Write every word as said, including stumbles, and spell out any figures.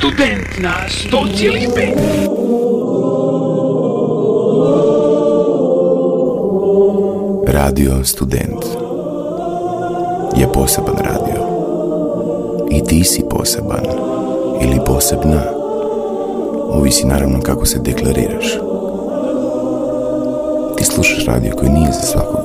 Student na sto cijelih pet. Radio Student je poseban radio. I ti si poseban ili posebna. Ovisi naravno kako se deklariraš. Ti slušaš radio koji nije za svakog.